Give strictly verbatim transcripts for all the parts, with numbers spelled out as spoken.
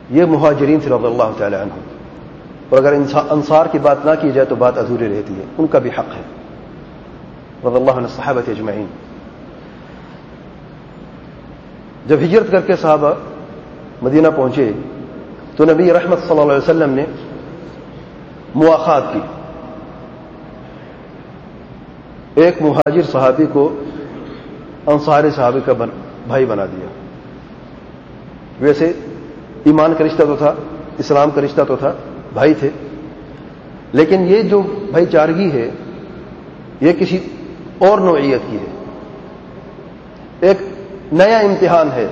یہ مہاجرین سے رضی اللہ تعالی عنہ. اور اگر انصار کی بات نہ کی جائے تو بات ادھوری رہتی ہے، ان کا بھی حق ہے رضی اللہ عنہ الصحابہ اجمعین. جب ہجرت کر کے صحابہ مدینہ پہنچے تو نبی رحمت صلی اللہ علیہ وسلم نے مواخات کی. ایک مہاجر صحابی کو انصاری صحابی کا بھائی بنا دیا. ویسے ایمان کا رشتہ تو تھا، اسلام کا رشتہ تو تھا، بھائی تھے، لیکن یہ جو بھائی چارگی ہے یہ کسی اور نوعیت کی ہے، ایک نیا امتحان ہے.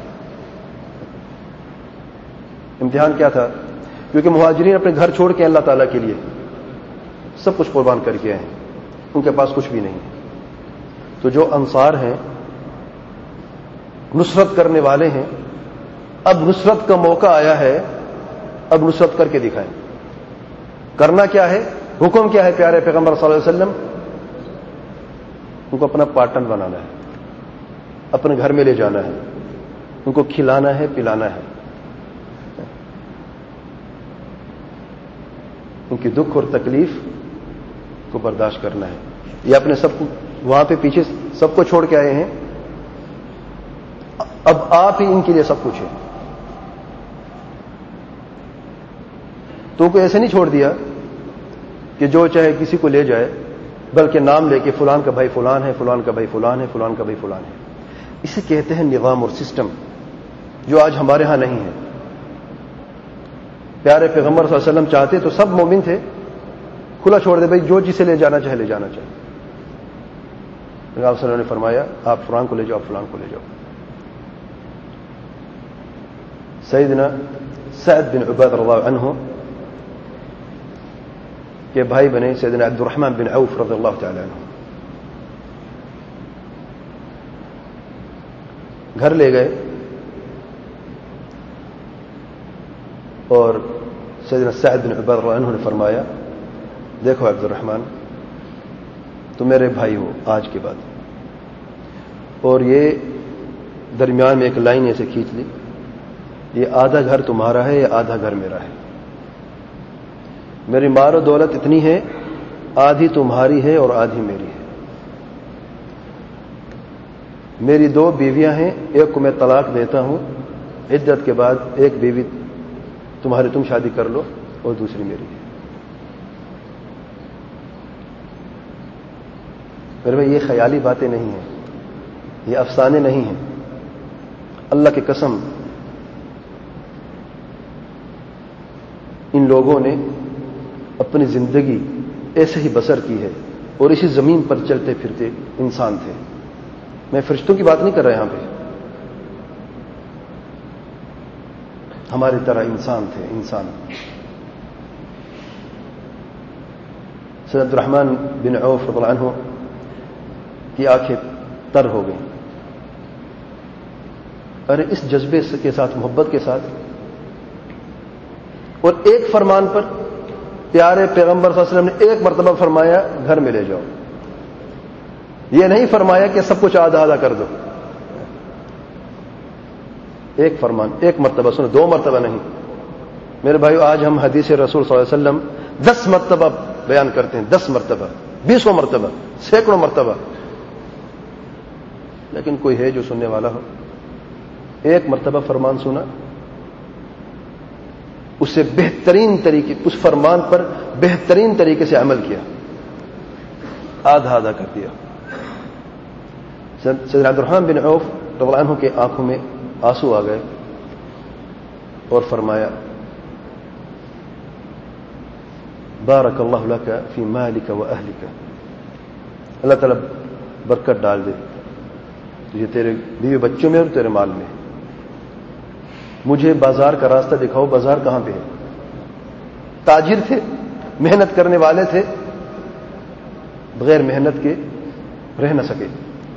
امتحان کیا تھا؟ کیونکہ مہاجرین اپنے گھر چھوڑ کے اللہ تعالیٰ کے لیے سب کچھ قربان کر کے آئے ہیں، ان کے پاس کچھ بھی نہیں ہے. تو جو انصار ہیں، نصرت کرنے والے ہیں، اب نصرت کا موقع آیا ہے، اب نصرت کر کے دکھائیں. کرنا کیا ہے؟ حکم کیا ہے پیارے پیغمبر صلی اللہ علیہ وسلم؟ ان کو اپنا پارٹنر بنانا ہے، اپنے گھر میں لے جانا ہے، ان کو کھلانا ہے، پلانا ہے، ان کی دکھ اور تکلیف کو برداشت کرنا ہے. یہ اپنے سب کو وہاں پہ پیچھے سب کو چھوڑ کے آئے ہیں، اب آپ ہی ان کے لیے سب کچھ ہے. تو کوئی ایسے نہیں چھوڑ دیا کہ جو چاہے کسی کو لے جائے، بلکہ نام لے کے فلان کا بھائی فلان ہے، فلان کا بھائی فلان ہے، فلان کا بھائی فلان ہے. اسے کہتے ہیں نظام اور سسٹم، جو آج ہمارے ہاں نہیں ہے. پیارے پیغمبر صلی اللہ علیہ وسلم چاہتے تو سب مومن تھے، کھلا چھوڑ دے بھائی، جو جسے لے جانا چاہے لے جانا چاہے. آپ صلی اللہ علیہ وسلم نے فرمایا آپ فلان کو لے جاؤ، فلان کو لے جاؤ. سیدنا سعد بن عبادہ رضی اللہ عنہ کے بھائی بنے سیدنا عبد الرحمن بن عوف رضی اللہ تعالی عنہ. گھر لے گئے اور سیدنا سعد بن عبادہ رضی اللہ عنہ نے فرمایا دیکھو عبد الرحمن، تم میرے بھائی ہو آج کے بعد. اور یہ درمیان میں ایک لائن ایسے کھینچ لی، یہ آدھا گھر تمہارا ہے، یہ آدھا گھر میرا ہے. میری مال و دولت اتنی ہے، آدھی تمہاری ہے اور آدھی میری ہے. میری دو بیویاں ہیں، ایک کو میں طلاق دیتا ہوں، عدت کے بعد ایک بیوی تمہاری تم شادی کر لو اور دوسری میری ہے. میرے بھائی یہ خیالی باتیں نہیں ہیں، یہ افسانے نہیں ہیں. اللہ کی قسم ان لوگوں نے اپنی زندگی ایسے ہی بسر کی ہے اور اسی زمین پر چلتے پھرتے انسان تھے. میں فرشتوں کی بات نہیں کر رہا یہاں پہ، ہماری طرح انسان تھے. انسان سید عبد الرحمن بن عوف رضی اللہ عنہ کی آنکھیں تر ہو گئیں. ارے اس جذبے کے ساتھ، محبت کے ساتھ، اور ایک فرمان پر پیارے پیغمبر صلی اللہ علیہ وسلم نے ایک مرتبہ فرمایا گھر میں لے جاؤ. یہ نہیں فرمایا کہ سب کچھ آدھا آدھا کر دو. ایک فرمان، ایک مرتبہ سنو، دو مرتبہ نہیں. میرے بھائیو آج ہم حدیث رسول صلی اللہ علیہ وسلم دس مرتبہ بیان کرتے ہیں، دس مرتبہ، بیسوں مرتبہ، سینکڑوں مرتبہ، لیکن کوئی ہے جو سننے والا ہو؟ ایک مرتبہ فرمان سنا، اس سے بہترین طریقے، اس فرمان پر بہترین طریقے سے عمل کیا، آدھا آدھا کر دیا. سیدنا عبد الرحمن بن عوف رضی اللہ عنہ کے آنکھوں میں آنسو آ گئے اور فرمایا بارک اللہ لک فی مالک و اہلک، اللہ تعالیٰ برکت ڈال دے تجھے تیرے بیوی بچوں میں اور تیرے مال میں. مجھے بازار کا راستہ دکھاؤ، بازار کہاں پہ ہے؟ تاجر تھے، محنت کرنے والے تھے، بغیر محنت کے رہ نہ سکے.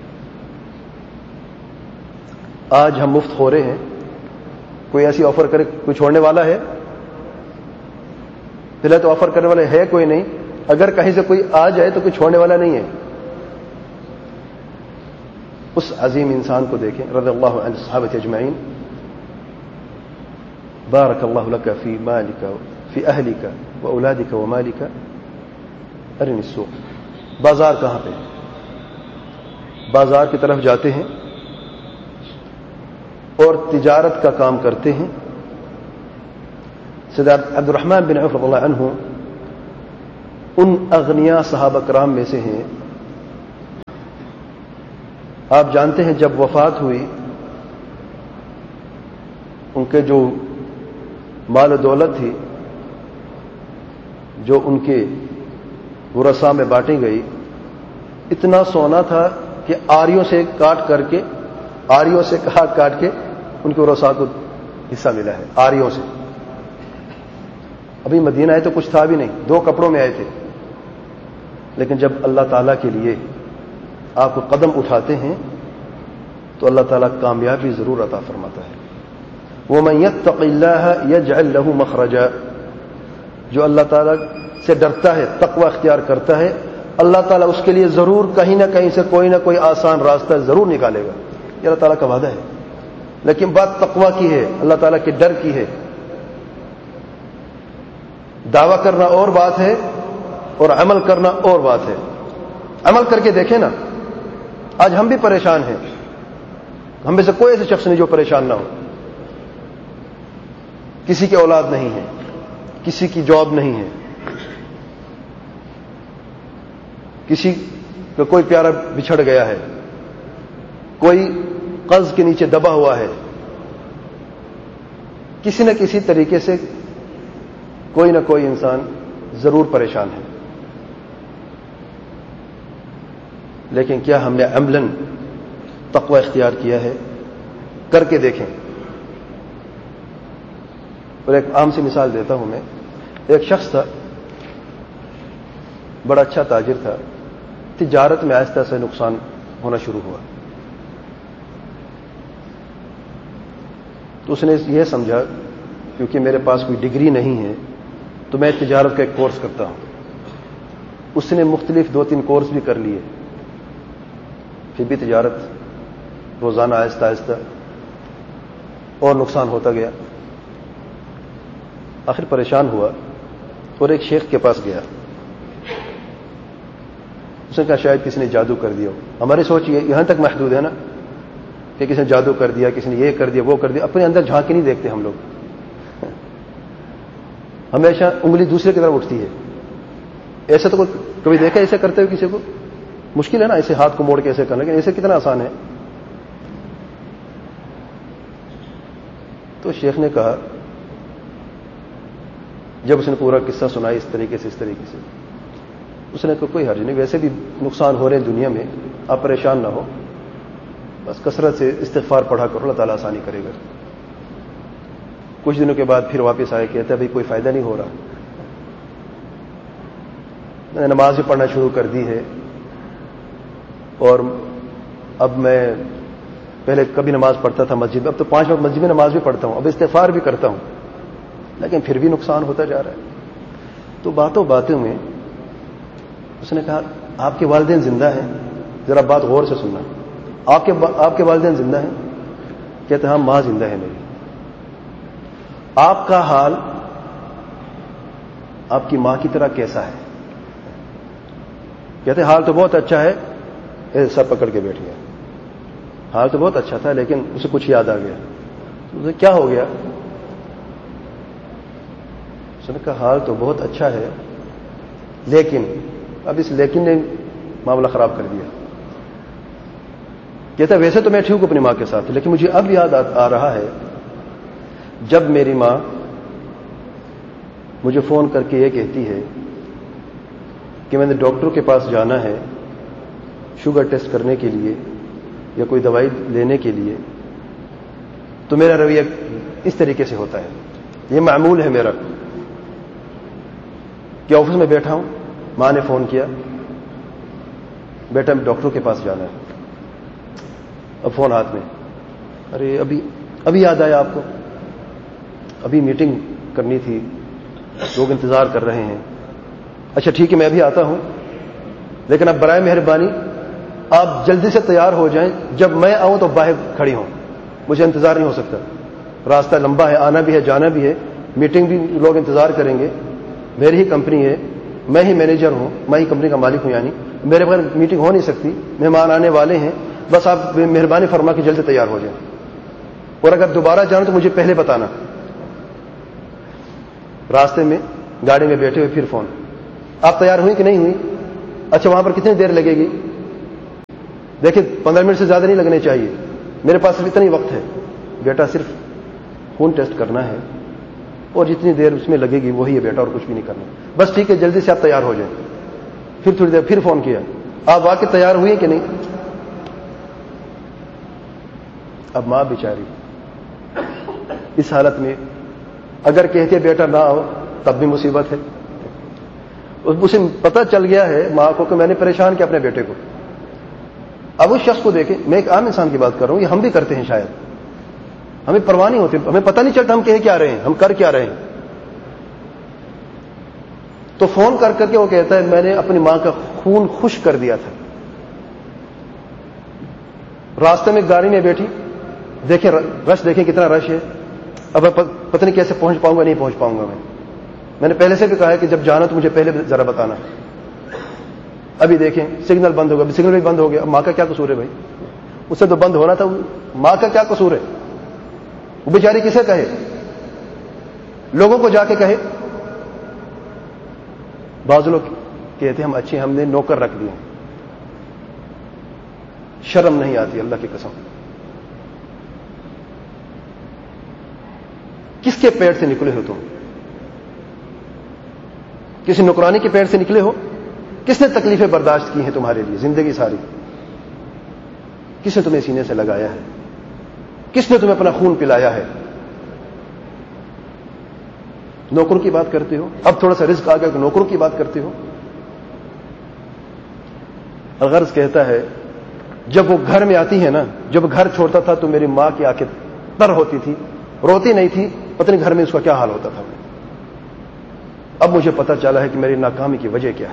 آج ہم مفت ہو رہے ہیں، کوئی ایسی آفر کرے، کوئی چھوڑنے والا ہے؟ پہلے تو آفر کرنے والا ہے کوئی نہیں، اگر کہیں سے کوئی آ جائے تو کوئی چھوڑنے والا نہیں ہے. اس عظیم انسان کو دیکھیں رضی اللہ عنہ صحابہ اجمعین، بارک اللہ لک فی مالک فی اہلک و اولادک و مالک ارنی السوق. بازار کہاں پہ؟ بازار کی طرف جاتے ہیں اور تجارت کا کام کرتے ہیں. سید عبد الرحمن بن عوف رضی اللہ عنہ ان اغنیا صحابہ کرام میں سے ہیں. آپ جانتے ہیں جب وفات ہوئی ان کے جو مال و دولت تھی جو ان کے ورثاء میں بانٹی گئی اتنا سونا تھا کہ آریوں سے کاٹ کر کے آریوں سے کاٹ کاٹ کے ان کے ورثاء کو حصہ ملا ہے. آریوں سے. ابھی مدینہ آئے تو کچھ تھا بھی نہیں, دو کپڑوں میں آئے تھے, لیکن جب اللہ تعالیٰ کے لیے آپ کو قدم اٹھاتے ہیں تو اللہ تعالیٰ کامیابی ضرور عطا فرماتا ہے. وَمَن يَتَّقِ اللَّهَ يَجْعَلْ لَهُ مَخْرَجًا, جو اللہ تعالیٰ سے ڈرتا ہے, تقوی اختیار کرتا ہے, اللہ تعالیٰ اس کے لیے ضرور کہیں نہ کہیں سے کوئی نہ کوئی آسان راستہ ضرور نکالے گا. یہ اللہ تعالیٰ کا وعدہ ہے. لیکن بات تقوی کی ہے, اللہ تعالیٰ کے ڈر کی ہے. دعویٰ کرنا اور بات ہے اور عمل کرنا اور بات ہے. عمل کر کے دیکھیں نا, آج ہم بھی پریشان ہیں, ہم میں سے کوئی ایسے شخص نہیں جو پریشان نہ ہو. کسی کی اولاد نہیں ہے, کسی کی جاب نہیں ہے, کسی کا کوئی پیارا بچھڑ گیا ہے, کوئی قرض کے نیچے دبا ہوا ہے, کسی نہ کسی طریقے سے کوئی نہ کوئی انسان ضرور پریشان ہے. لیکن کیا ہم نے عملاً تقوی اختیار کیا ہے؟ کر کے دیکھیں. اور ایک عام سی مثال دیتا ہوں میں. ایک شخص تھا, بڑا اچھا تاجر تھا, تجارت میں آہستہ سے نقصان ہونا شروع ہوا. تو اس نے یہ سمجھا کیونکہ میرے پاس کوئی ڈگری نہیں ہے تو میں تجارت کا ایک کورس کرتا ہوں. اس نے مختلف دو تین کورس بھی کر لیے, پھر بھی تجارت روزانہ آہستہ آہستہ اور نقصان ہوتا گیا. آخر پریشان ہوا اور ایک شیخ کے پاس گیا. اس نے کہا شاید کسی نے جادو کر دیا ہو. ہماری سوچ یہاں تک محدود ہے نا کہ کسی نے جادو کر دیا, کسی نے یہ کر دیا, وہ کر دیا. اپنے اندر جھانک نہیں دیکھتے ہم لوگ, ہمیشہ انگلی دوسرے کی طرف اٹھتی ہے. ایسا تو کوئی کبھی دیکھا ایسے کرتے ہوئے کسی کو؟ مشکل ہے نا ایسے ہاتھ کو موڑ کے ایسے کرنا, لیکن ایسے کتنا آسان ہے. تو شیخ نے کہا, جب اس نے پورا قصہ سنائی اس طریقے سے اس طریقے سے اس نے کہا کوئی حرج نہیں, ویسے بھی نقصان ہو رہے ہیں دنیا میں, آپ پریشان نہ ہو, بس کثرت سے استغفار پڑھا کرو, اللہ تعالیٰ آسانی کرے گا. کچھ دنوں کے بعد پھر واپس آئے, کہتے بھائی کوئی فائدہ نہیں ہو رہا, میں نے نماز بھی پڑھنا شروع کر دی ہے, اور اب میں پہلے کبھی نماز پڑھتا تھا مسجد میں, اب تو پانچ وقت مسجد میں نماز بھی پڑھتا ہوں, اب استغفار بھی کرتا ہوں, لیکن پھر بھی نقصان ہوتا جا رہا ہے. تو باتوں باتوں میں اس نے کہا آپ کے والدین زندہ ہیں؟ ذرا بات غور سے سننا. آپ کے آپ کے والدین زندہ ہیں؟ کہتے ہاں ماں زندہ ہے میری. آپ کا حال آپ کی ماں کی طرح کیسا ہے؟ کہتے حال تو بہت اچھا ہے. سر پکڑ کے بیٹھ گیا. حال تو بہت اچھا تھا لیکن اسے کچھ یاد آ گیا. اسے کیا ہو گیا؟ اس نے کہا حال تو بہت اچھا ہے لیکن, اب اس لیکن نے معاملہ خراب کر دیا. کہتا ویسے تو میں ٹھیک ہوں اپنی ماں کے ساتھ, لیکن مجھے اب یاد آ رہا ہے جب میری ماں مجھے فون کر کے یہ کہتی ہے کہ میں نے ڈاکٹر کے پاس جانا ہے شوگر ٹیسٹ کرنے کے لیے یا کوئی دوائی لینے کے لیے, تو میرا رویہ اس طریقے سے ہوتا ہے. یہ معمول ہے میرا کہ آفس میں بیٹھا ہوں, ماں نے فون کیا بیٹا ڈاکٹر کے پاس جانا ہے, اب فون ہاتھ میں, ارے ابھی ابھی یاد آیا آپ کو, ابھی میٹنگ کرنی تھی, لوگ انتظار کر رہے ہیں. اچھا ٹھیک ہے میں ابھی آتا ہوں, لیکن اب برائے مہربانی آپ جلدی سے تیار ہو جائیں, جب میں آؤں تو باہر کھڑی ہوں, مجھے انتظار نہیں ہو سکتا. راستہ لمبا ہے, آنا بھی ہے جانا بھی ہے, میٹنگ بھی لوگ انتظار کریں گے, میری ہی کمپنی ہے, میں ہی مینیجر ہوں, میں ہی کمپنی کا مالک ہوں, یعنی میرے بغیر میٹنگ ہو نہیں سکتی, مہمان آنے والے ہیں, بس آپ مہربانی فرما کے جلدی تیار ہو جائیں, اور اگر دوبارہ جانا تو مجھے پہلے بتانا. راستے میں گاڑی میں بیٹھے ہوئے پھر فون, آپ تیار ہوئی کہ نہیں ہوئی؟ اچھا وہاں پر کتنی دیر لگے گی؟ دیکھیں پندرہ منٹ سے زیادہ نہیں لگنے چاہیے, میرے پاس صرف اتنا ہی وقت ہے. بیٹا صرف خون ٹیسٹ کرنا ہے اور جتنی دیر اس میں لگے گی وہی ہے بیٹا, اور کچھ بھی نہیں کرنا, بس ٹھیک ہے جلدی سے آپ تیار ہو جائیں. پھر تھوڑی دیر پھر فون کیا, آپ واقعی تیار ہوئی کہ نہیں؟ اب ماں بیچاری اس حالت میں اگر کہتے بیٹا نہ آؤ تب بھی مصیبت ہے. اسے پتہ چل گیا ہے ماں کو کہ میں نے پریشان کیا اپنے بیٹے کو. اب اس شخص کو دیکھیں, میں ایک عام انسان کی بات کر رہا ہوں, یہ ہم بھی کرتے ہیں شاید, ہمیں پرواہ نہیں ہوتی, ہمیں پتہ نہیں چلتا ہم کہہ کیا رہے ہیں, ہم کر کیا رہے ہیں. تو فون کر کر کے وہ کہتا ہے میں نے اپنی ماں کا خون خشک کر دیا تھا. راستے میں گاڑی میں بیٹھی, دیکھیں رش, دیکھیں کتنا رش ہے, اب پتہ نہیں کیسے پہنچ پاؤں گا, نہیں پہنچ پاؤں گا. میں میں نے پہلے سے بھی کہا ہے کہ جب جانا تو مجھے پہلے ذرا بتانا. ابھی دیکھیں سگنل بند ہوگا, سگنل بھی بند ہو گیا, ماں کا کیا قصور ہے بھائی, اسے تو بند ہونا تھا, ماں کا کیا قصور ہے؟ وہ بیچاری کسے کہے, لوگوں کو جا کے کہے. بعض لوگ کہتے ہم اچھے, ہم نے نوکر رکھ دیے, شرم نہیں آتی اللہ کی قسم. کس کے پیٹ سے نکلے ہو تم؟ کسی نوکرانی کے پیٹ سے نکلے ہو؟ کس نے تکلیفیں برداشت کی ہیں تمہارے لیے زندگی ساری؟ کس نے تمہیں سینے سے لگایا ہے؟ کس نے تمہیں اپنا خون پلایا ہے؟ نوکروں کی بات کرتے ہو, اب تھوڑا سا رزق آ گیا کہ نوکروں کی بات کرتے ہو. الغرض کہتا ہے جب وہ گھر میں آتی ہے نا, جب گھر چھوڑتا تھا تو میری ماں کی آنکھیں تر ہوتی تھی, روتی نہیں تھی, پتہ نہیں گھر میں اس کا کیا حال ہوتا تھا. اب مجھے پتہ چلا ہے کہ میری ناکامی کی وجہ کیا ہے.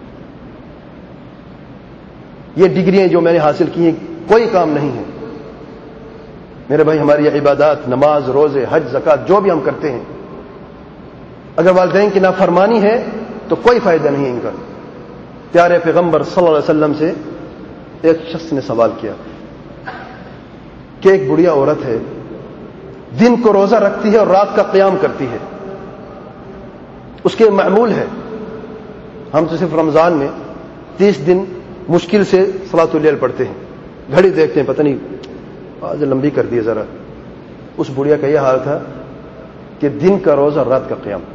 یہ ڈگریاں جو میں نے حاصل کی ہیں کوئی کام نہیں ہے میرے بھائی. ہماری یہ عبادات, نماز, روزے, حج, زکات جو بھی ہم کرتے ہیں, اگر والدین کی نافرمانی ہے تو کوئی فائدہ نہیں ہے ان کا. پیارے پیغمبر صلی اللہ علیہ وسلم سے ایک شخص نے سوال کیا کہ ایک بڑھیا عورت ہے, دن کو روزہ رکھتی ہے اور رات کا قیام کرتی ہے, اس کے معمول ہے. ہم تو صرف رمضان میں تیس دن مشکل سے صلاۃ اللیل پڑھتے ہیں, گھڑی دیکھتے ہیں, پتہ نہیں آج لمبی کر دی ذرا. اس بڑھیا کا یہ حال تھا کہ دن کا روزہ رات کا قیام.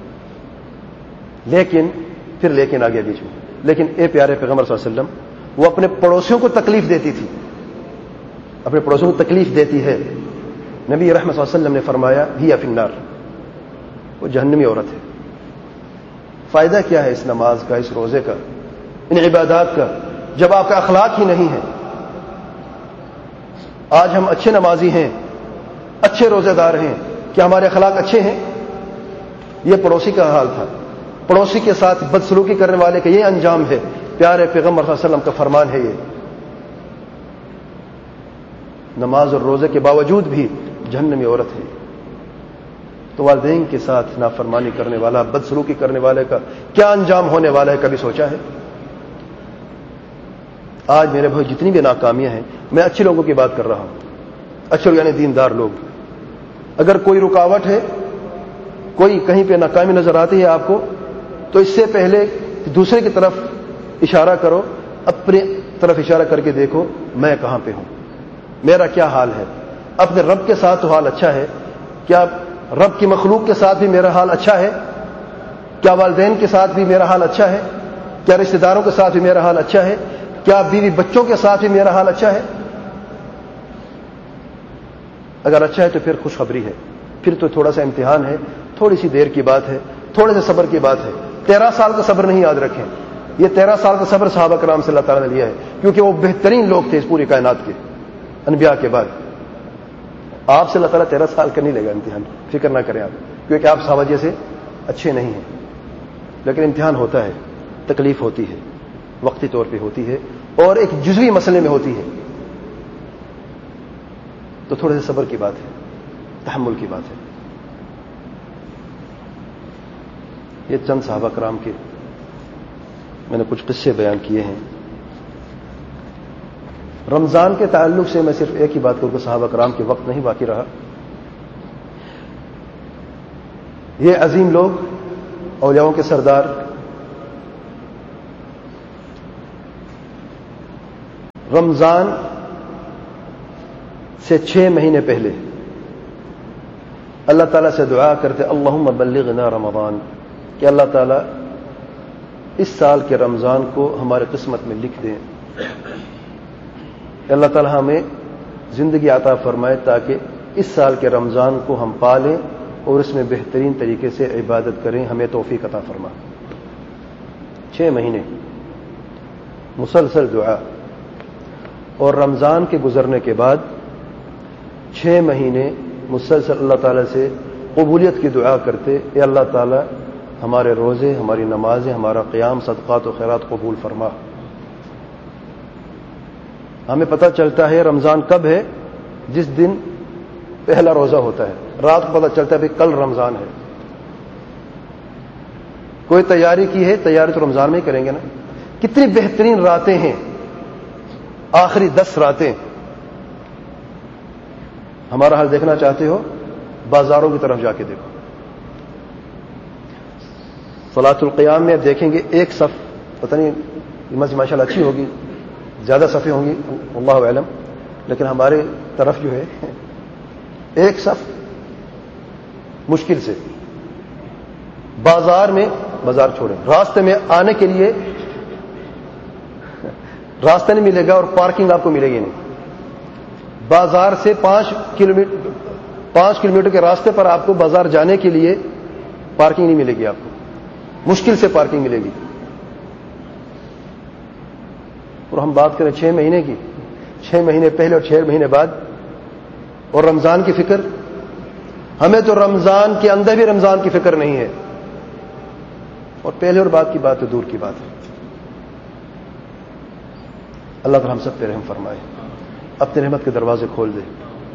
لیکن پھر لیکن آ گیا بیچ میں, لیکن اے پیارے پیغمبر صلی اللہ علیہ وسلم, وہ اپنے پڑوسیوں کو تکلیف دیتی تھی, اپنے پڑوسیوں کو تکلیف دیتی ہے. نبی رحمت صلی اللہ علیہ وسلم نے فرمایا ہی فی النار, وہ جہنمی عورت ہے. فائدہ کیا ہے اس نماز کا, اس روزے کا, ان عبادات کا, جب آپ کا اخلاق ہی نہیں ہے. آج ہم اچھے نمازی ہیں, اچھے روزے دار ہیں, کیا ہمارے اخلاق اچھے ہیں؟ یہ پڑوسی کا حال تھا. پڑوسی کے ساتھ بدسلوکی کرنے والے کا یہ انجام ہے. پیارے پیغمبر صلی اللہ علیہ وسلم کا فرمان ہے یہ. نماز اور روزے کے باوجود بھی جہنمی عورت ہے. تو والدین کے ساتھ نافرمانی کرنے والا, بدسلوکی کرنے والے کا کیا انجام ہونے والا ہے, کبھی سوچا ہے؟ آج میرے بھائی جتنی بھی ناکامیاں ہیں, میں اچھے لوگوں کی بات کر رہا ہوں, اچھے یعنی دیندار لوگ. اگر کوئی رکاوٹ ہے, کوئی کہیں پہ ناکامی نظر آتی ہے آپ کو, تو اس سے پہلے دوسرے کی طرف اشارہ کرو, اپنے طرف اشارہ کر کے دیکھو میں کہاں پہ ہوں, میرا کیا حال ہے. اپنے رب کے ساتھ تو حال اچھا ہے, کیا رب کی مخلوق کے ساتھ بھی میرا حال اچھا ہے؟ کیا والدین کے ساتھ بھی میرا حال اچھا ہے؟ کیا رشتہ داروں کے ساتھ بھی میرا حال اچھا ہے؟ کیا بیوی بچوں کے ساتھ بھی میرا حال اچھا ہے؟ اگر اچھا ہے تو پھر خوشخبری ہے, پھر تو تھوڑا سا امتحان ہے, تھوڑی سی دیر کی بات ہے, تھوڑے سے صبر کی بات ہے. تیرہ سال کا صبر نہیں یاد رکھیں, یہ تیرہ سال کا صبر صحابہ کرام سے اللہ تعالیٰ نے لیا ہے, کیونکہ وہ بہترین لوگ تھے اس پوری کائنات کے انبیاء کے بعد. آپ سے اللہ تعالیٰ تیرہ سال کا نہیں لے گا امتحان, فکر نہ کریں آپ, کیونکہ آپ صحابہ جیسے اچھے نہیں ہیں. لیکن امتحان ہوتا ہے, تکلیف ہوتی ہے, وقتی طور پہ ہوتی ہے, اور ایک جزوی مسئلے میں ہوتی ہے, تو تھوڑے سے صبر کی بات ہے. تحمل کی بات ہے. یہ چند صحابہ کرام کے میں نے کچھ قصے بیان کیے ہیں. رمضان کے تعلق سے میں صرف ایک ہی بات کروں کہ صحابہ کرام کے وقت نہیں باقی رہا. یہ عظیم لوگ اولیاؤں کے سردار رمضان سے چھ مہینے پہلے اللہ تعالیٰ سے دعا کرتے اللہم بلغنا رمضان کہ اللہ تعالیٰ اس سال کے رمضان کو ہمارے قسمت میں لکھ دیں. اللہ تعالیٰ ہمیں زندگی عطا فرمائے تاکہ اس سال کے رمضان کو ہم پالیں اور اس میں بہترین طریقے سے عبادت کریں. ہمیں توفیق عطا فرما. چھ مہینے مسلسل دعا اور رمضان کے گزرنے کے بعد چھ مہینے مسلسل اللہ تعالیٰ سے قبولیت کی دعا کرتے اے اللہ تعالیٰ ہمارے روزے ہماری نمازیں ہمارا قیام صدقات و خیرات قبول فرما. ہمیں پتہ چلتا ہے رمضان کب ہے جس دن پہلا روزہ ہوتا ہے. رات کو پتہ چلتا ہے کہ کل رمضان ہے. کوئی تیاری کی ہے تیاری تو رمضان میں ہی کریں گے نا. کتنی بہترین راتیں ہیں آخری دس راتیں. ہمارا حال دیکھنا چاہتے ہو بازاروں کی طرف جا کے دیکھو. صلاۃ القیام میں دیکھیں گے ایک صف پتہ نہیں مسجد ماشاء اللہ اچھی ہوگی زیادہ صفیں ہوں گی اللہ اعلم لیکن ہمارے طرف جو ہے ایک صف مشکل سے. بازار میں بازار چھوڑیں راستے میں آنے کے لیے راستہ نہیں ملے گا اور پارکنگ آپ کو ملے گی نہیں. بازار سے پانچ کلو میٹر پانچ کلو میٹر کے راستے پر آپ کو بازار جانے کے لیے پارکنگ نہیں ملے گی. آپ کو مشکل سے پارکنگ ملے گی. اور ہم بات کریں چھ مہینے کی, چھ مہینے پہلے اور چھ مہینے بعد, اور رمضان کی فکر. ہمیں تو رمضان کے اندر بھی رمضان کی فکر نہیں ہے, اور پہلے اور بعد کی بات تو دور کی بات ہے. اللہ تعالی ہم سب پہ رحم فرمائے, اپنے رحمت کے دروازے کھول دے.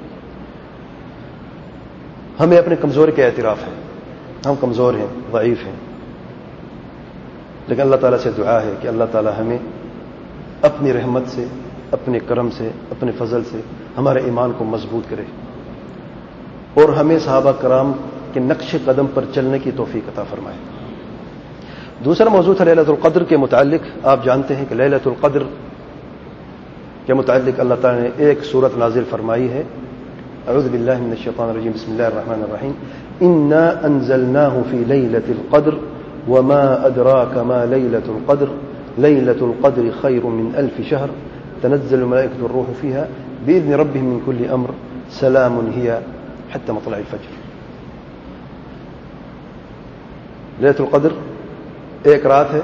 ہمیں اپنے کمزوری کا اعتراف ہے, ہم کمزور ہیں, ضعیف ہیں, لیکن اللہ تعالیٰ سے دعا ہے کہ اللہ تعالیٰ ہمیں اپنی رحمت سے, اپنے کرم سے, اپنے فضل سے ہمارے ایمان کو مضبوط کرے اور ہمیں صحابہ کرام کے نقش قدم پر چلنے کی توفیق عطا فرمائے. دوسرا موضوع تھا لیلۃ القدر کے متعلق. آپ جانتے ہیں کہ لیلۃ القدر کے متعلق اللہ تعالیٰ نے ایک سورت نازل فرمائی ہے. اعوذ باللہ من الشیطان الرجیم, بسم اللہ الرحمن الرحیم. انا انزلناہ فی لیلۃ القدر وما ادراک ما لیلۃ القدر لیلۃ القدر خیر من الف شہر تنزل الملائکۃ والروح فیہا باذن ربہم من کل امر سلام ہی حتی مطلع الفجر. لیلۃ القدر ایک رات ہے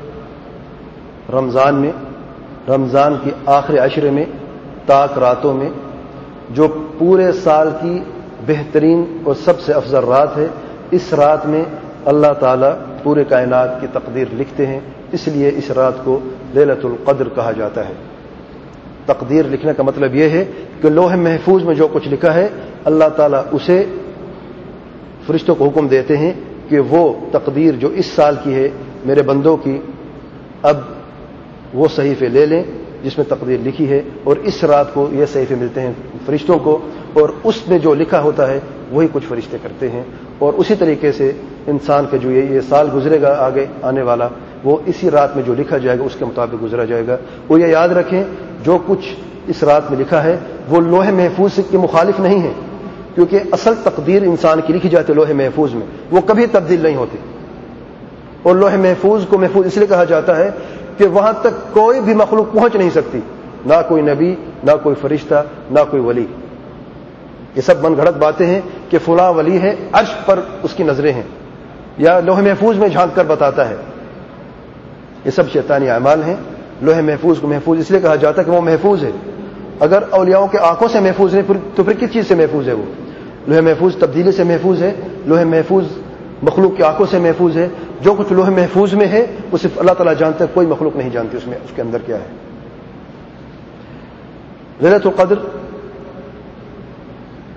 رمضان میں, رمضان کی آخری عشرے میں, تاک راتوں میں, جو پورے سال کی بہترین اور سب سے افضل رات ہے. اس رات میں اللہ تعالیٰ پورے کائنات کی تقدیر لکھتے ہیں, اس لیے اس رات کو لیلۃ القدر کہا جاتا ہے. تقدیر لکھنے کا مطلب یہ ہے کہ لوح محفوظ میں جو کچھ لکھا ہے اللہ تعالیٰ اسے فرشتوں کو حکم دیتے ہیں کہ وہ تقدیر جو اس سال کی ہے میرے بندوں کی, اب وہ صحیفے لے لیں جس میں تقدیر لکھی ہے, اور اس رات کو یہ صحیفے ملتے ہیں فرشتوں کو, اور اس میں جو لکھا ہوتا ہے وہی کچھ فرشتے کرتے ہیں. اور اسی طریقے سے انسان کا جو یہ سال گزرے گا آگے آنے والا, وہ اسی رات میں جو لکھا جائے گا اس کے مطابق گزرا جائے گا. وہ یہ یاد رکھیں جو کچھ اس رات میں لکھا ہے وہ لوح محفوظ کے مخالف نہیں ہے, کیونکہ اصل تقدیر انسان کی لکھی جاتی ہے لوح محفوظ میں, وہ کبھی تبدیل نہیں ہوتی. اور لوح محفوظ کو محفوظ اس لیے کہا جاتا ہے کہ وہاں تک کوئی بھی مخلوق پہنچ نہیں سکتی, نہ کوئی نبی, نہ کوئی فرشتہ, نہ کوئی ولی. یہ سب من گھڑت باتیں ہیں کہ فلاں ولی ہے, عرش پر اس کی نظریں ہیں, یا لوح محفوظ میں جھانک کر بتاتا ہے. یہ سب شیطانی اعمال ہیں. لوح محفوظ کو محفوظ اس لیے کہا جاتا ہے کہ وہ محفوظ ہے. اگر اولیاؤں کے آنکھوں سے محفوظ نہیں تو پھر کس چیز سے محفوظ ہے؟ وہ لوح محفوظ تبدیلی سے محفوظ ہے, لوح محفوظ مخلوق کی آنکھوں سے محفوظ ہے. جو کچھ لوح محفوظ میں ہے وہ صرف اللہ تعالیٰ جانتا ہے, کوئی مخلوق نہیں جانتی اس میں اس کے اندر کیا ہے. لیلۃ القدر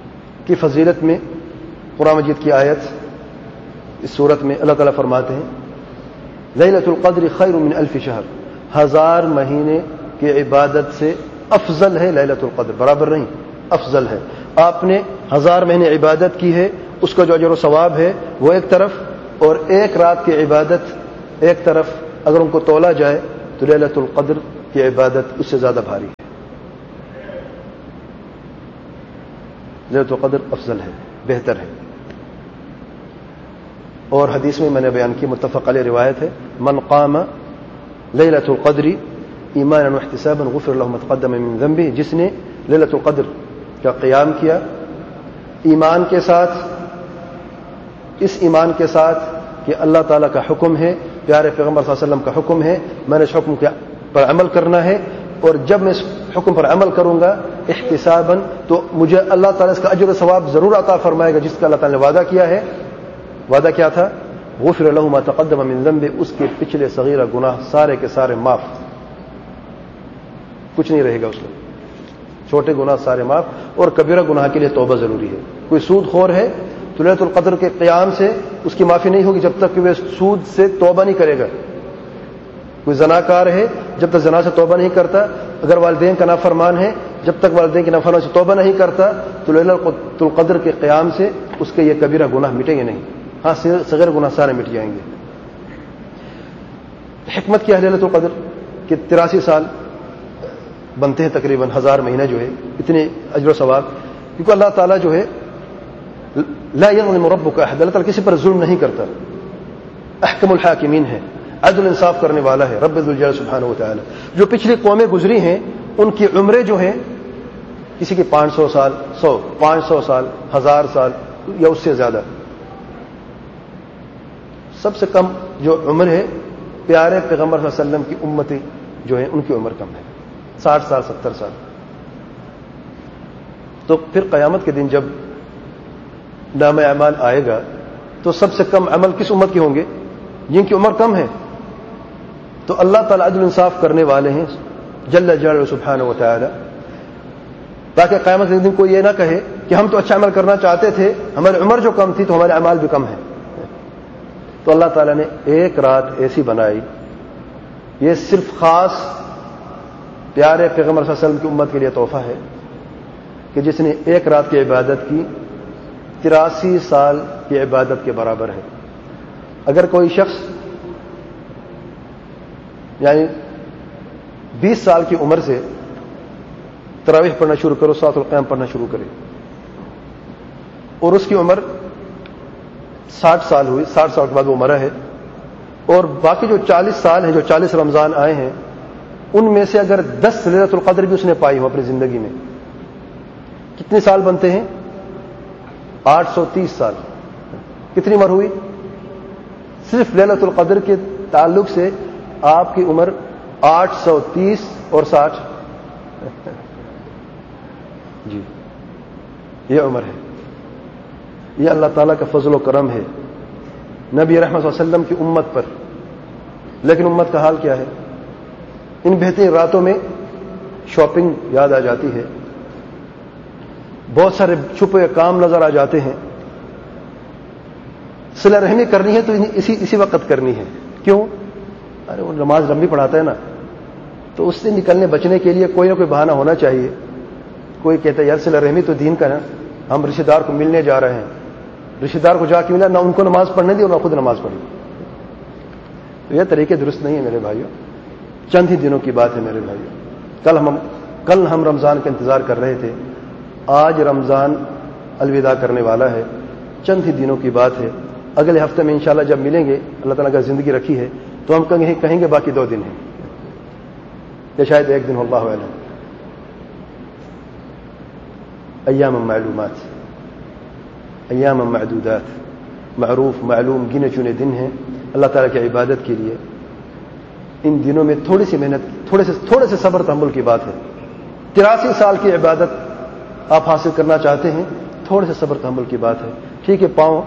کی فضیلت میں قرآن مجید کی آیت اس صورت میں اللہ تعالیٰ فرماتے ہیں لیلۃ القدر خیر من الف شہر، ہزار مہینے کی عبادت سے افضل ہے لیلۃ القدر، برابر نہیں افضل ہے۔ آپ نے ہزار مہینے عبادت کی ہے، اس کا جو اجر و ثواب ہے وہ ایک طرف، اور ایک رات کی عبادت ایک طرف، اگر ان کو تولا جائے تو لیلۃ القدر کی عبادت اس سے زیادہ بھاری ہے، لیلۃ القدر افضل ہے، بہتر ہے۔ اور حدیث میں میں نے بیان کی متفق علیہ روایت ہے، من قام لیلۃ القدر ایمانا واحتسابا غفر له ما تقدم من ذنبه، جس نے لیلۃ القدر کا قیام کیا ایمان کے ساتھ، اس ایمان کے ساتھ کہ اللہ تعالیٰ کا حکم ہے، پیارے پیغمبر صلی اللہ علیہ وسلم کا حکم ہے، میں نے اس حکم پر عمل کرنا ہے، اور جب میں اس حکم پر عمل کروں گا احتسابا تو مجھے اللہ تعالیٰ اس کا اجر و ثواب ضرور عطا فرمائے گا جس کا اللہ تعالیٰ نے وعدہ کیا ہے۔ وعدہ کیا تھا؟ غفر له ما تقدم من ذنبه، اس کے پچھلے صغیرہ گناہ سارے کے سارے معاف، کچھ نہیں رہے گا اس میں، چھوٹے گناہ سارے معاف، اور کبیرہ گناہ کے لیے توبہ ضروری ہے۔ کوئی سود خور ہے تو لیلۃ القدر کے قیام سے اس کی معافی نہیں ہوگی جب تک کہ وہ سود سے توبہ نہیں کرے گا۔ کوئی زناکار ہے جب تک زنا سے توبہ نہیں کرتا، اگر والدین کا نافرمان ہے جب تک والدین کی نافرمانی سے توبہ نہیں کرتا تو لیلۃ القدر کے قیام سے اس کے یہ کبیرہ گناہ مٹیں گے نہیں، ہاں صغیر گناہ سارے مٹ جائیں گے۔ حکمت کیا ہے لیلۃ القدر کہ تراسی سال بنتے ہیں، تقریباً ہزار مہینہ جو ہے، اتنے اجر و ثواب، کیونکہ اللہ تعالیٰ جو ہے لا یظلم ربک احد، اللہ تعالیٰ کسی پر ظلم نہیں کرتا، احکم الحاکمین ہے، عدل انصاف کرنے والا ہے رب ذوالجلال سبحانہ و تعالی۔ جو پچھلی قومیں گزری ہیں ان کی عمریں جو ہیں کسی کی پانچ سو سال، سو پانچ سو سال، ہزار سال یا اس سے زیادہ، سب سے کم جو عمر ہے پیارے پیغمبر صلی اللہ علیہ وسلم کی امتی جو ہے ان کی عمر کم ہے، ساٹھ سال ستر سال۔ تو پھر قیامت کے دن جب نام اعمال آئے گا تو سب سے کم عمل کس امت کے ہوں گے؟ جن کی عمر کم ہے۔ تو اللہ تعالیٰ عدل انصاف کرنے والے ہیں جل جلالہ سبحانہ و تعالی، تاکہ قیامت کے دن کوئی یہ نہ کہے کہ ہم تو اچھا عمل کرنا چاہتے تھے، ہماری عمر جو کم تھی تو ہمارے اعمال بھی کم ہیں۔ تو اللہ تعالیٰ نے ایک رات ایسی بنائی، یہ صرف خاص پیارے پیغمبر صلی اللہ علیہ وسلم کی امت کے لیے تحفہ ہے کہ جس نے ایک رات کی عبادت کی تراسی سال کی عبادت کے برابر ہے۔ اگر کوئی شخص یعنی بیس سال کی عمر سے تراویح پڑھنا شروع کرو، سورۃ القیامہ پڑھنا شروع کرے، اور اس کی عمر ساٹھ سال ہوئی، ساٹھ سال کے بعد وہ مرا ہے، اور باقی جو چالیس سال ہیں، جو چالیس رمضان آئے ہیں، ان میں سے اگر دس لیلۃ القدر بھی اس نے پائی ہو اپنی زندگی میں، کتنے سال بنتے ہیں؟ آٹھ سو تیس سال۔ کتنی عمر ہوئی؟ صرف لیلۃ القدر کے تعلق سے آپ کی عمر آٹھ سو تیس اور ساٹھ جی یہ عمر ہے۔ یہ اللہ تعالیٰ کا فضل و کرم ہے نبی رحمت صلی اللہ علیہ وسلم کی امت پر۔ لیکن امت کا حال کیا ہے؟ ان بہترین راتوں میں شاپنگ یاد آ جاتی ہے، بہت سارے چھپے کام نظر آ جاتے ہیں، صلہ رحمی کرنی ہے تو اسی اسی وقت کرنی ہے۔ کیوں؟ ارے وہ نماز لمبی پڑھاتا ہے نا، تو اس سے نکلنے بچنے کے لیے کوئی نہ کوئی بہانہ ہونا چاہیے۔ کوئی کہتا ہے یار صلہ رحمی تو دین کا ہے، ہم رشتہ دار کو ملنے جا رہے ہیں، رشتہ دار کو جا کے ملا، نہ ان کو نماز پڑھنے دی اور نہ خود نماز پڑھی۔ تو یہ طریقے درست نہیں ہے میرے بھائیوں، چند ہی دنوں کی بات ہے میرے بھائیوں۔ کل ہم کل ہم رمضان کا انتظار کر رہے تھے، آج رمضان الوداع کرنے والا ہے، چند ہی دنوں کی بات ہے۔ اگلے ہفتے میں انشاءاللہ جب ملیں گے، اللہ تعالیٰ اگر زندگی رکھی ہے تو ہم کہیں کہیں گے باقی دو دن ہیں یا شاید ایک دن، اللہ اعلم۔ ایام معلومات، ایام معدودات، معروف معلوم گنے چنے دن ہیں اللہ تعالیٰ کی عبادت کے لیے۔ ان دنوں میں تھوڑی سی محنت، تھوڑے سے تھوڑے سے صبر تحمل کی بات ہے۔ تراسی سال کی عبادت آپ حاصل کرنا چاہتے ہیں، تھوڑے سے صبر تحمل کی بات ہے۔ ٹھیک ہے، پاؤں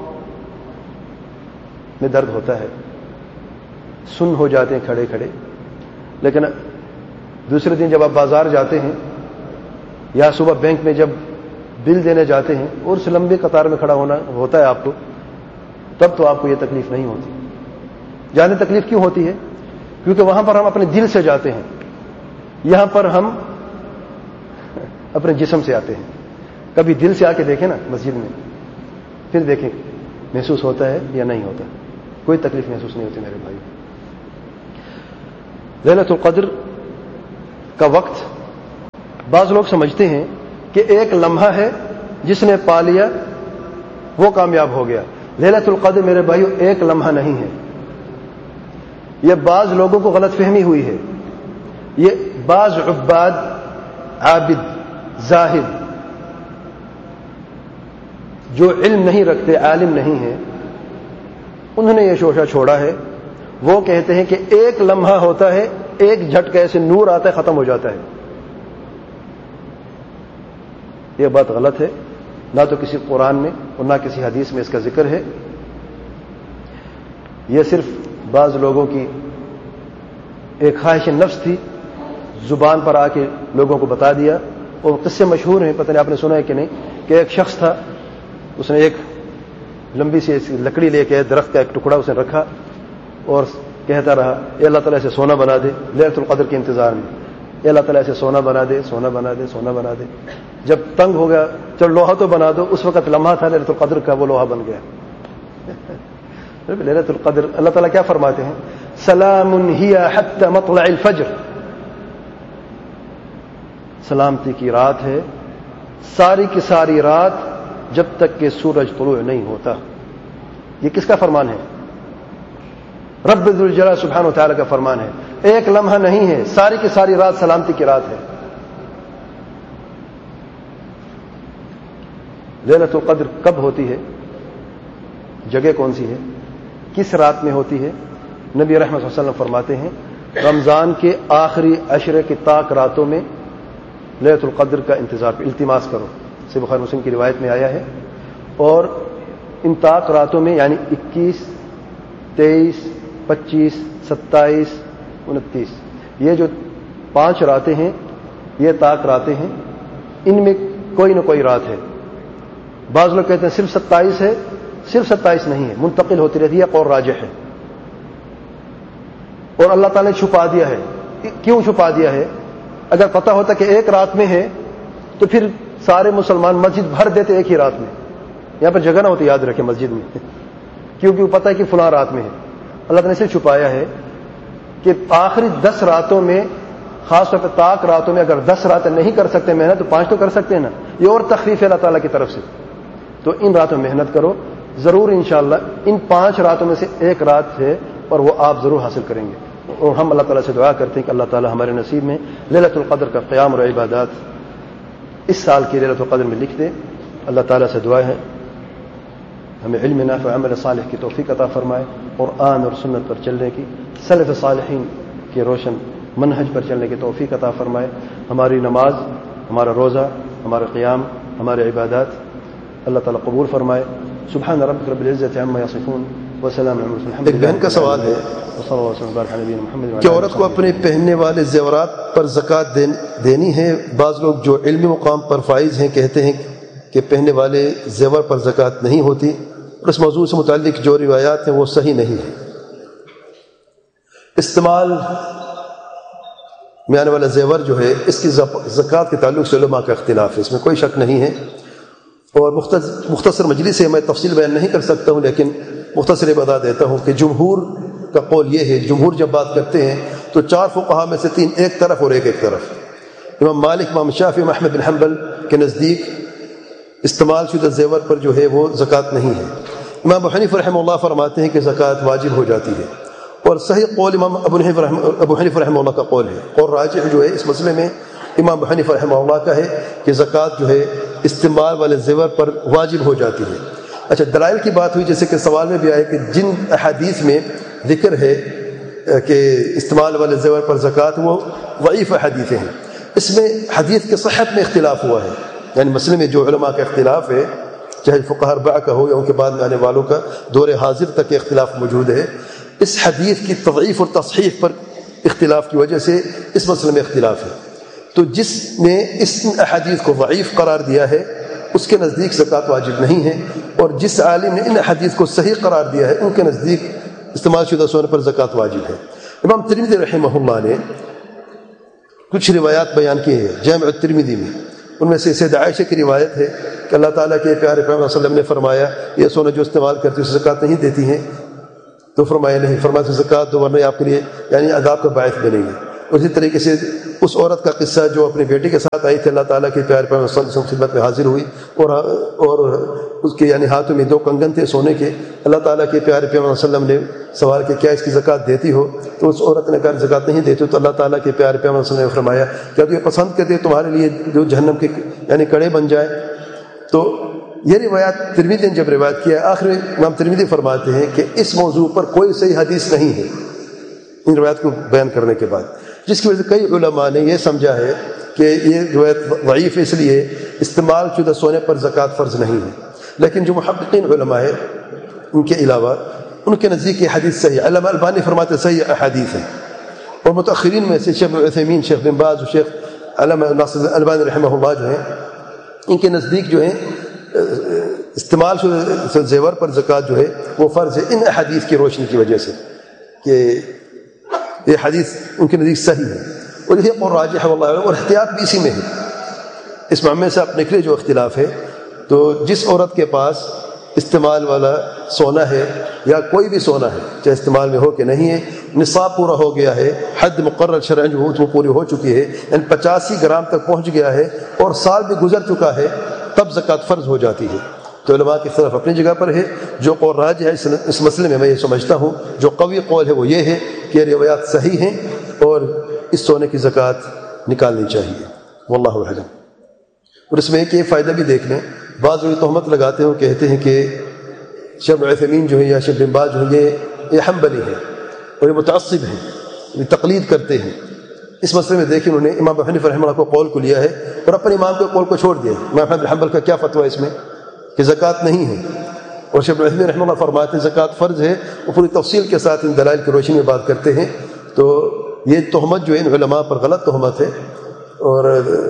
میں درد ہوتا ہے، سن ہو جاتے ہیں کھڑے کھڑے، لیکن دوسرے دن جب آپ بازار جاتے ہیں یا صبح بینک میں جب بل دینے جاتے ہیں اور اس لمبے قطار میں کھڑا ہونا ہوتا ہے آپ کو، تب تو آپ کو یہ تکلیف نہیں ہوتی. جانے تکلیف کیوں ہوتی ہے؟ کیونکہ وہاں پر ہم اپنے دل سے جاتے ہیں، یہاں پر ہم اپنے جسم سے آتے ہیں. کبھی دل سے آ کے دیکھیں نا مسجد میں، پھر دیکھیں محسوس ہوتا ہے یا نہیں ہوتا. کوئی تکلیف محسوس نہیں ہوتی میرے بھائی. لیلۃ القدر کا وقت بعض لوگ سمجھتے ہیں کہ ایک لمحہ ہے، جس نے پا لیا وہ کامیاب ہو گیا. لیلۃ القدر میرے بھائیو ایک لمحہ نہیں ہے. یہ بعض لوگوں کو غلط فہمی ہوئی ہے. یہ بعض عباد، عابد، زاہد جو علم نہیں رکھتے، عالم نہیں ہیں، انہوں نے یہ شوشہ چھوڑا ہے. وہ کہتے ہیں کہ ایک لمحہ ہوتا ہے، ایک جھٹکے سے نور آتا ہے، ختم ہو جاتا ہے. یہ بات غلط ہے. نہ تو کسی قرآن میں اور نہ کسی حدیث میں اس کا ذکر ہے. یہ صرف بعض لوگوں کی ایک خواہش نفس تھی، زبان پر آ کے لوگوں کو بتا دیا. اور قصے مشہور ہیں، پتہ نہیں آپ نے سنا ہے کہ نہیں، کہ ایک شخص تھا، اس نے ایک لمبی سی لکڑی لے کے درخت کا ایک ٹکڑا اس نے رکھا اور کہتا رہا اے اللہ تعالیٰ سے سونا بنا دے لیلۃ القدر کے انتظار میں. اے اللہ تعالیٰ سے سونا بنا دے، سونا بنا دے، سونا بنا دے. جب تنگ ہو گیا چل لوہا تو بنا دو، اس وقت لمحہ تھا لیلۃ القدر کا، وہ لوہا بن گیا. لیلۃ القدر اللہ تعالیٰ کیا فرماتے ہیں؟ سلام ہی حتی مطلع الفجر، سلامتی کی رات ہے، ساری کی ساری رات جب تک کہ سورج طلوع نہیں ہوتا. یہ کس کا فرمان ہے؟ رب ذوالجلال سبحانہ و تعالیٰ کا فرمان ہے. ایک لمحہ نہیں ہے، ساری کی ساری رات سلامتی کی رات ہے. لیلۃ القدر کب ہوتی ہے؟ جگہ کون سی ہے؟ کس رات میں ہوتی ہے؟ نبی رحمت صلی اللہ علیہ وسلم فرماتے ہیں رمضان کے آخری عشرے کی طاق راتوں میں لیلۃ القدر کا انتظار التماس کرو. سے بخاری مسلم کی روایت میں آیا ہے. اور ان طاق راتوں میں یعنی اکیس، تیئیس، پچیس، ستائیس، انتیس، یہ جو پانچ راتیں ہیں یہ طاق راتیں ہیں. ان میں کوئی نہ کوئی رات ہے. بعض لوگ کہتے ہیں صرف ستائیس ہے، صرف ستائیس نہیں ہے، منتقل ہوتی رہتی ہے، قول راجح ہے. اور اللہ تعالیٰ نے چھپا دیا ہے. کیوں چھپا دیا ہے؟ اگر پتہ ہوتا کہ ایک رات میں ہے تو پھر سارے مسلمان مسجد بھر دیتے ایک ہی رات میں. یہاں پر جگہ نہ ہوتی، یاد رکھیں مسجد میں، کیونکہ وہ پتہ ہے کہ فلاں رات میں ہے. اللہ تعالیٰ نے صرف چھپایا ہے کہ آخری دس راتوں میں، خاص طور پہ طاق راتوں میں اگر دس راتیں نہیں کر سکتے محنت تو پانچ تو کر سکتے ہیں نا. یہ اور تخفیف ہے اللہ تعالیٰ کی طرف سے. تو ان راتوں میں محنت کرو ضرور، انشاءاللہ ان پانچ راتوں میں سے ایک رات ہے اور وہ آپ ضرور حاصل کریں گے. اور ہم اللہ تعالیٰ سے دعا کرتے ہیں کہ اللہ تعالیٰ ہمارے نصیب میں لیلۃ القدر کا قیام اور عبادات اس سال کی لیلۃ القدر میں لکھ دے. اللہ تعالیٰ سے دعا ہے ہمیں علم نافع عمل صالح کی توفیق عطا فرمائے، قرآن اور سنت پر چلنے کی، سلف صالحین کے روشن منہج پر چلنے کی توفیق عطا فرمائے. ہماری نماز، ہمارا روزہ، ہمارا قیام، ہمارے عبادات اللہ تعالیٰ قبول فرمائے. سبحان ربک رب العزت عما یصفون وسلام علی المرسلین. ایک بہن کا سوال ہے کہ عورت کو اپنے پہننے والے زیورات پر زکوٰۃ دینی ہے. بعض لوگ جو علمی مقام پر فائز ہیں کہتے ہیں کہ پہننے والے زیور پر زکوٰۃ نہیں ہوتی، اور اس موضوع سے متعلق جو روایات ہیں وہ صحیح نہیں ہیں. استعمال میں آنے والا زیور جو ہے اس کی زکوٰۃ کے تعلق سے علماء کا اختلاف ہے، اس میں کوئی شک نہیں ہے. اور مختصر مجلس سے میں تفصیل بیان نہیں کر سکتا ہوں، لیکن مختصر بتا دیتا ہوں کہ جمہور کا قول یہ ہے، جمہور جب بات کرتے ہیں تو چار فقہا میں سے تین ایک طرف اور ایک ایک طرف. امام مالک، امام شافعی، امام احمد بن حنبل کے نزدیک استعمال شدہ زیور پر جو ہے وہ زکوٰۃ نہیں ہے. امام ابو حنیفہ رحمہ اللہ فرماتے ہیں کہ زکوٰۃ واجب ہو جاتی ہے، اور صحیح قول امام ابو حنیفہ رحمہ ابو حنیفہ رحمہ اللہ کا قول ہے. اور راجح جو ہے اس مسئلے میں امام ابو حنیفہ رحمہ اللہ کا ہے کہ زکوٰۃ جو ہے استعمال والے زیور پر واجب ہو جاتی ہے. اچھا، دلائل کی بات ہوئی، جیسے کہ سوال میں بھی آئے کہ جن احادیث میں ذکر ہے کہ استعمال والے زیور پر زکوٰۃ وہ ضعیف حدیثیں ہیں. اس میں حدیث کے صحت میں اختلاف ہوا ہے، یعنی مسئلے میں جو علماء کا اختلاف ہے، چاہے فقہاء اربعہ کا ہو یا ان کے بعد میں آنے والوں کا، دور حاضر تک اختلاف موجود ہے. اس حدیث کی تضعیف اور تصحیح پر اختلاف کی وجہ سے اس مسئلے میں اختلاف ہے. تو جس نے اس احادیث کو ضعیف قرار دیا ہے اس کے نزدیک زکوٰۃ واجب نہیں ہے، اور جس عالم نے ان حدیث کو صحیح قرار دیا ہے ان کے نزدیک استعمال شدہ سونے پر زکوٰۃ واجب ہے۔ امام ترمذی رحمہ اللہ نے کچھ روایات بیان کی ہیں جامع الترمذی میں، ان میں سے سید عائشہ کی روایت ہے کہ اللہ تعالیٰ کے پیارے پیغمبر صلی اللہ علیہ وسلم نے فرمایا یہ سونا جو استعمال کرتی ہے اسے زکوٰۃ نہیں دیتی ہیں، تو فرمایا نہیں، فرمایا زکوٰۃ دو ورنہ آپ کے لیے یعنی عذاب کا باعث بنے گی۔ اسی طریقے سے اس عورت کا قصہ جو اپنی بیٹی کے ساتھ آئی تھی، اللہ تعالیٰ کے پیارے پیغمبر صلی اللہ علیہ وسلم خدمت میں حاضر ہوئی اور اور اس کے یعنی ہاتھوں میں دو کنگن تھے سونے کے، اللہ تعالیٰ کے پیارے پیغمبر صلی اللہ علیہ وسلم نے سوال کیا کیا اس کی زکوٰۃ دیتی ہو؟ تو اس عورت نے کہا زکوٰۃ نہیں دیتی، تو اللہ تعالیٰ کے پیارے پیغمبر صلی اللہ علیہ وسلم نے فرمایا کیا تو یہ پسند کرتے تمہارے لیے جو جہنم کے یعنی کڑے بن جائے؟ تو یہ روایات ترمذی نے جب روایت کیا، آخر امام ترمذی فرماتے ہیں کہ اس موضوع پر کوئی صحیح حدیث نہیں ہے ان روایات کو بیان کرنے کے بعد، جس کی وجہ سے کئی علماء نے یہ سمجھا ہے کہ یہ روایت ضعیف اس لیے استعمال شدہ سونے پر زکوٰۃ فرض نہیں ہے، لیکن جو محققین علماء ہے ان کے علاوہ ان کے نزدیک یہ حدیث صحیح ہے۔ علامہ البانی فرماتے صحیح احادیث ہے، اور متأخرین میں سے شیخ عثیمین، شیخ بن باز اور شیخ علامہ ناصر البانی رحمہ اللہ جو ہیں ان کے نزدیک جو ہے استعمال شدہ زیور پر زکوٰۃ جو ہے وہ فرض ہے ان احادیث کی روشنی کی وجہ سے کہ یہ حدیث ان کے نزدیک صحیح ہے، اور یہ قول راجح ہے واللہ اعلم، اور احتیاط بھی اسی میں ہے۔ اس معاملے سے آپ نکلے جو اختلاف ہے، تو جس عورت کے پاس استعمال والا سونا ہے یا کوئی بھی سونا ہے چاہے استعمال میں ہو کہ نہیں ہے، نصاب پورا ہو گیا ہے، حد مقرر شرعاً جو وہ پوری ہو چکی ہے، یعنی پچاسی گرام تک پہنچ گیا ہے اور سال بھی گزر چکا ہے، تب زکوٰۃ فرض ہو جاتی ہے۔ تو علماء کی طرف اپنی جگہ پر ہے، جو قول راجح ہے اس اس مسئلے میں میں یہ سمجھتا ہوں جو قوی قول ہے وہ یہ ہے کہ یہ روایات صحیح ہیں اور اس سونے کی زکوٰۃ نکالنی چاہیے، واللہ اعلم۔ اور اس میں ایک یہ فائدہ بھی دیکھ لیں، بعض لوگ تہمت لگاتے ہیں، کہتے ہیں کہ شیخ عثیمین جو ہیں یا شیخ بن باز جو ہیں یہ یہ حنبلی ہیں اور یہ متعصب ہیں، یہ تقلید کرتے ہیں۔ اس مسئلے میں دیکھیں انہوں نے امام ابو حنیفہ رحمہ اللہ کو قول کو لیا ہے اور اپنے امام کے قول کو چھوڑ دیا۔ امام احمد بن حنبل کا کیا فتویٰ ہے اس میں کہ زکوٰۃ نہیں ہے، اور شیخ ابن عثیمین رحمہ اللہ فرماتے ہیں زکوٰۃ فرض ہے، وہ پوری تفصیل کے ساتھ ان دلائل کی روشنی میں بات کرتے ہیں۔ تو یہ تہمت جو ہے ان علماء پر غلط تہمت ہے، اور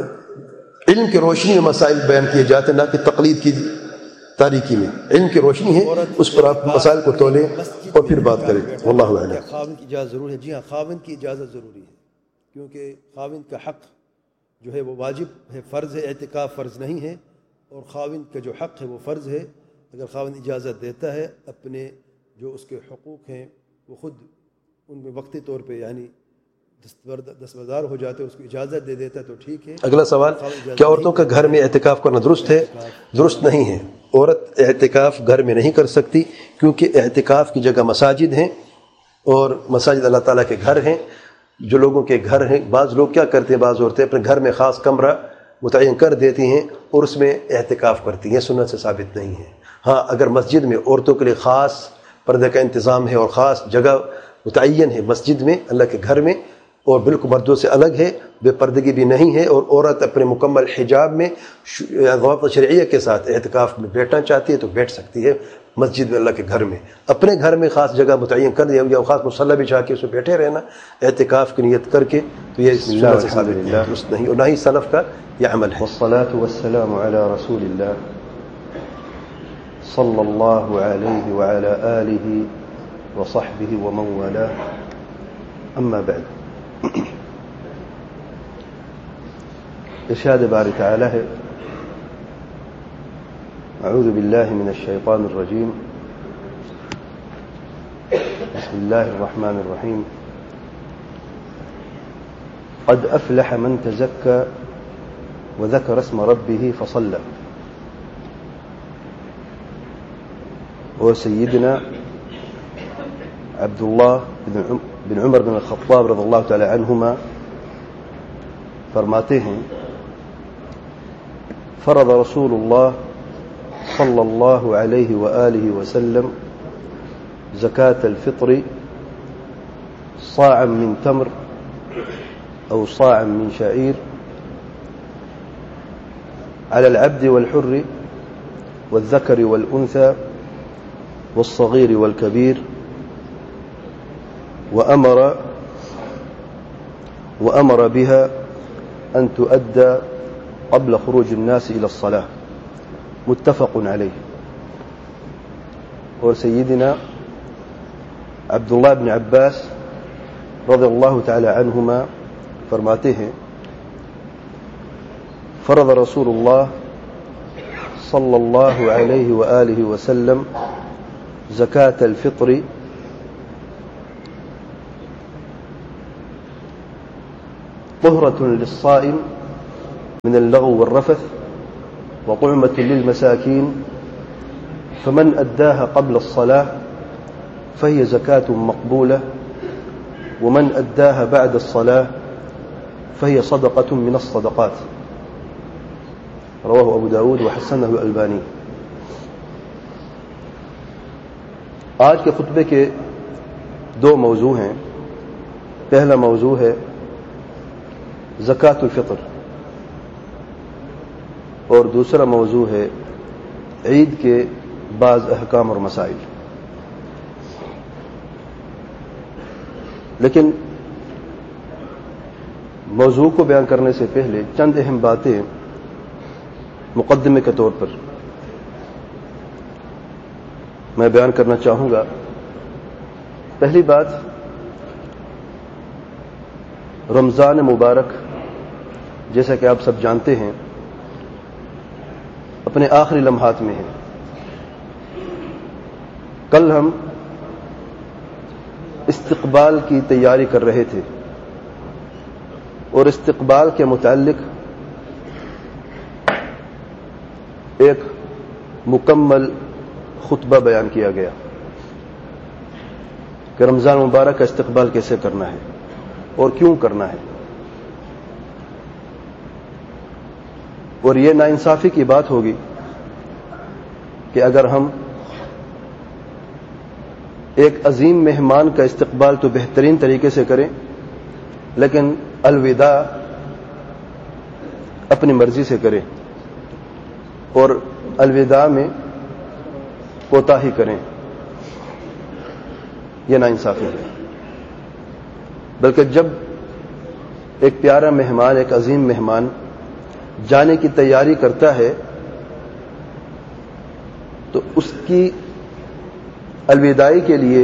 علم کی روشنی میں مسائل بیان کیے جاتے ہیں، نہ کہ تقلید کی تاریکی میں۔ علم کی روشنی ہے، اس پر آپ مسائل کو تولیں اور پھر بات کریں، واللہ اعلم۔ خاوند کی اجازت ضروری ہے؟ جی ہاں، خاوند کی اجازت ضروری ہے، کیونکہ خاوند کا حق جو ہے وہ واجب ہے، فرض ہے، اعتکاف فرض نہیں ہے، اور خاوند کا جو حق ہے وہ فرض ہے۔ اگر خاوند اجازت دیتا ہے، اپنے جو اس کے حقوق ہیں وہ خود ان میں وقتی طور پہ یعنی دستبردار ہو جاتے ہیں، اس کو اجازت دے دیتا ہے تو ٹھیک ہے۔ اگلا سوال، کیا عورتوں کا گھر میں اعتکاف کرنا درست ہے؟ درست نہیں ہے، عورت اعتکاف گھر میں نہیں کر سکتی، کیونکہ اعتکاف کی جگہ مساجد ہیں اور مساجد اللہ تعالیٰ کے گھر ہیں، جو لوگوں کے گھر ہیں۔ بعض لوگ کیا کرتے ہیں، بعض عورتیں اپنے گھر میں خاص کمرہ متعین کر دیتی ہیں اور اس میں اعتکاف کرتی ہیں، سنت سے ثابت نہیں ہے۔ ہاں اگر مسجد میں عورتوں کے لیے خاص پردے کا انتظام ہے اور خاص جگہ متعین ہے مسجد میں، اللہ کے گھر میں، اور بالکل مردوں سے الگ ہے، بے پردگی بھی نہیں ہے، اور عورت اپنے مکمل حجاب میں ضوابط شرعیہ کے ساتھ اعتکاف میں بیٹھنا چاہتی ہے تو بیٹھ سکتی ہے مسجد میں، اللہ کے گھر میں۔ اپنے گھر میں خاص جگہ متعین کر دیا یا خاص مصلی بچھا کے اس میں بیٹھے رہنا اعتکاف کی نیت کر کے، تو یہ سنت سے ثابت نہیں، درست نہیں، اور نہ ہی سلف کا یہ عمل ہے۔ والصلاة والسلام على رسول الله صلى الله عليه وعلى آله وصحبه ومن والاه، أما بعد۔ ارشاد باری تعالی ہے، اعوذ باللہ من الشیطان الرجیم، بسم اللہ الرحمن الرحیم، قد افلح من تزکى وذكر اسم ربه فصلى۔ اور سیدنا عبداللہ بن عمر بن الخطاب رضی اللہ تعالی عنہما فرماتے ہیں، فرض رسول اللہ صلی اللہ علیہ وآلہ وسلم زکاة الفطر صاعا من تمر او صاعا من شعير على العبد والحر والذكر والأنثى والصغير والكبير، وأمر وأمر بها أن تؤدى قبل خروج الناس إلى الصلاة، متفق علیہ. اور سیدنا عبداللہ بن عباس رضی اللہ تعالی عنہما فرماتے ہیں فرض رسول اللہ صلی اللہ علیہ وآلہ وسلم زکاة الفطر طہرة للصائم من اللغو والرفث وطعمة للمساكين فمن أداها قبل الصلاة فهي زكاة مقبولة ومن أداها بعد الصلاة فهي صدقة من الصدقات. رواه أبو داود وحسنه الألباني. آج کے خطبے کے دو موضوع ہیں. پہلا موضوع ہے زکوٰۃ الفطر اور دوسرا موضوع ہے عید کے بعض احکام اور مسائل. لیکن موضوع کو بیان کرنے سے پہلے چند اہم باتیں مقدمے کے طور پر میں بیان کرنا چاہوں گا. پہلی بات، رمضان مبارک جیسا کہ آپ سب جانتے ہیں اپنے آخری لمحات میں ہے. کل ہم استقبال کی تیاری کر رہے تھے اور استقبال کے متعلق ایک مکمل خطبہ بیان کیا گیا کہ رمضان مبارک کا استقبال کیسے کرنا ہے اور کیوں کرنا ہے. اور یہ ناانصافی کی بات ہوگی کہ اگر ہم ایک عظیم مہمان کا استقبال تو بہترین طریقے سے کریں لیکن الوداع اپنی مرضی سے کریں اور الوداع میں کوتاہی کریں. یہ ناانصافی ہے. بلکہ جب ایک پیارا مہمان، ایک عظیم مہمان جانے کی تیاری کرتا ہے تو اس کی الوداعی کے لیے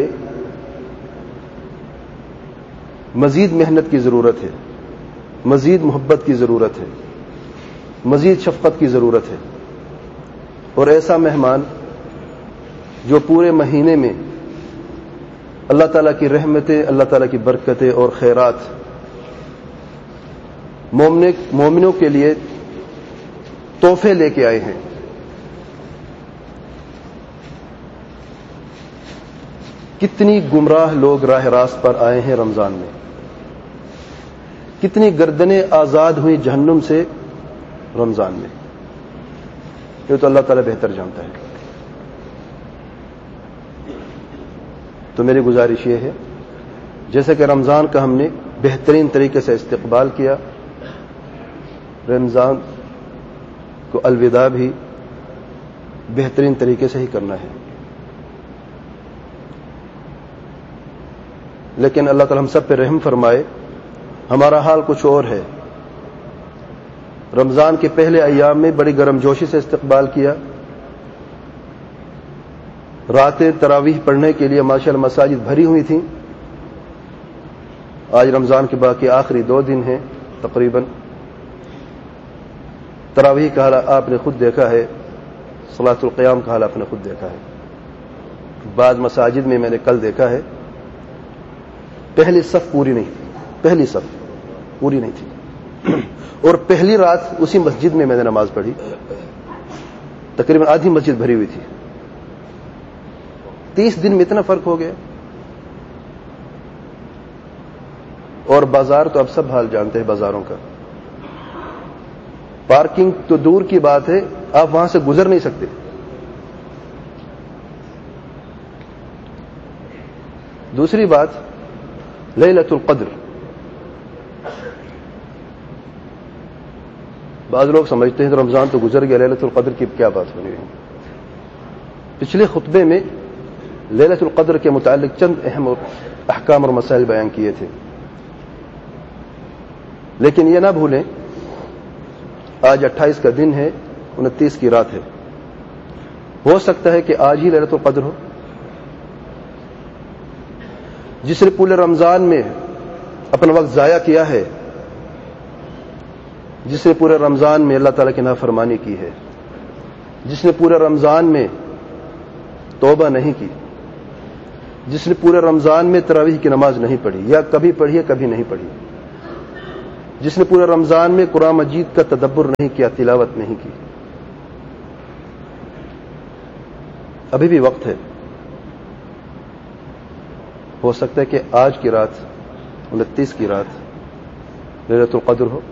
مزید محنت کی ضرورت ہے، مزید محبت کی ضرورت ہے، مزید شفقت کی ضرورت ہے. اور ایسا مہمان جو پورے مہینے میں اللہ تعالیٰ کی رحمتیں، اللہ تعالیٰ کی برکتیں اور خیرات مومنوں کے لیے تحفے لے کے آئے ہیں، کتنی گمراہ لوگ راہ راست پر آئے ہیں رمضان میں، کتنی گردنیں آزاد ہوئی جہنم سے رمضان میں. یہ تو اللہ تعالیٰ بہتر جانتا ہے. تو میری گزارش یہ ہے جیسے کہ رمضان کا ہم نے بہترین طریقے سے استقبال کیا، رمضان کو الوداع بھی بہترین طریقے سے ہی کرنا ہے. لیکن اللہ تعالی ہم سب پہ رحم فرمائے، ہمارا حال کچھ اور ہے. رمضان کے پہلے ایام میں بڑی گرم جوشی سے استقبال کیا، راتیں تراویح پڑھنے کے لیے ماشاءاللہ مساجد بھری ہوئی تھیں. آج رمضان کے باقی آخری دو دن ہیں تقریباً. تراویح کا حال آپ نے خود دیکھا ہے، صلاۃ القیام کا حال آپ نے خود دیکھا ہے. بعض مساجد میں میں نے کل دیکھا ہے پہلی صف پوری نہیں تھی، پہلی صف پوری نہیں تھی. اور پہلی رات اسی مسجد میں میں نے نماز پڑھی، تقریباً آدھی مسجد بھری ہوئی تھی. تیس دن میں اتنا فرق ہو گیا. اور بازار تو اب سب حال جانتے ہیں بازاروں کا. پارکنگ تو دور کی بات ہے، آپ وہاں سے گزر نہیں سکتے. دوسری بات، لیلۃ القدر. بعض لوگ سمجھتے ہیں کہ رمضان تو گزر گیا، لیلۃ القدر کی کیا بات ہونی ہے. پچھلے خطبے میں لیلۃ القدر کے متعلق چند اہم احکام اور مسائل بیان کیے تھے. لیکن یہ نہ بھولیں آج اٹھائیس کا دن ہے، انتیس کی رات ہے. ہو سکتا ہے کہ آج ہی لیلۃ القدر ہو. جس نے پورے رمضان میں اپنا وقت ضائع کیا ہے، جس نے پورے رمضان میں اللہ تعالیٰ کی نافرمانی کی ہے، جس نے پورے رمضان میں توبہ نہیں کی، جس نے پورے رمضان میں تراویح کی نماز نہیں پڑھی یا کبھی پڑھی ہے کبھی نہیں پڑھی، جس نے پورے رمضان میں قرآن مجید کا تدبر نہیں کیا، تلاوت نہیں کی، ابھی بھی وقت ہے. ہو سکتا ہے کہ آج کی رات انتیس کی رات لیلۃ القدر ہو.